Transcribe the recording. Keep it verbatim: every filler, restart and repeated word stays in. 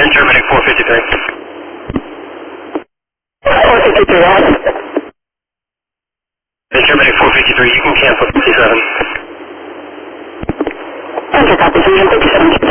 And terminating four fifty-three. four fifty-three, out. And terminating four fifty-three, you can cancel fifty-seven. Enter, copy, Fusion fifty-seven.